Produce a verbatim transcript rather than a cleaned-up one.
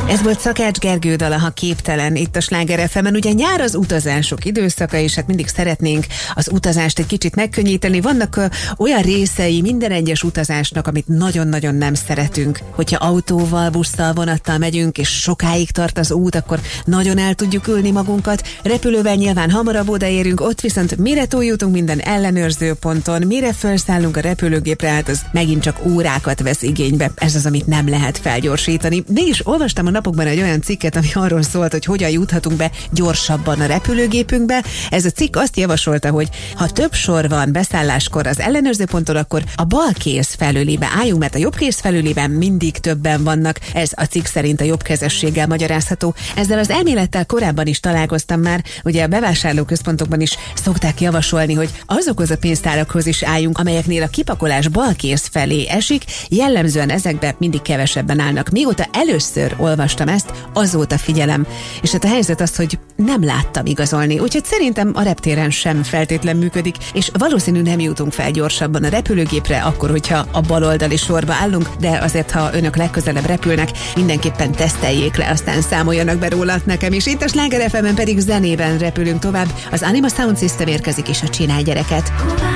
Ez volt Szakács Gergő dala, Ha képtelen, itt a Sláger ef emen. Ugye nyár az utazások időszaka, és hát mindig szeretnénk az utazást egy kicsit megkönnyíteni. Vannak ö, olyan részei minden egyes utazásnak, amit nagyon-nagyon nem szeretünk. Hogyha autóval, busszal, vonattal megyünk, és sokáig tart az út, akkor nagyon el tudjuk ülni magunkat. Repülővel nyilván hamarabb odaérünk, ott viszont mire túljutunk minden ellenőrző ponton, mire felszállunk a repülőgépre, hát az megint csak órákat vesz igénybe. Ez az, amit nem lehet felgyorsítani. Mégis olvastam a napokban egy olyan cikket, ami arról szólt, hogy hogyan juthatunk be gyorsabban a repülőgépünkbe. Ez a cikk azt javasolta, hogy ha több sor van beszálláskor az ellenőrző ponton, akkor a bal kéz felülébe álljunk, mert a jobb kéz felülében mindig többen vannak. Ez a cikk szerint a jobbkezességgel magyarázható. Ezzel az elmélettel korábban is találkoztam már, ugye a bevásárlóközpontokban is szokták javasolni, hogy azokhoz a pénztárakhoz is álljunk, amelyeknél a kipakolás bal kéz felé esik, jellemzően ezekbe mindig kevesebben állnak. Mióta először olvastam ezt, azóta figyelem. És hát a helyzet az, hogy nem láttam igazolni, úgyhogy szerintem a reptéren sem feltétlen működik, és valószínű nem jutunk fel gyorsabban a repülőgépre, akkor, hogyha a baloldali sorba állunk, de azért, ha önök legközelebb repülnek, mindenképpen teszteljék le, aztán számoljanak be róla nekem is. Itt a Sláger ef emen pedig zenében repülünk tovább. Az Anima Sound System érkezik, és a Csinálj gyereket.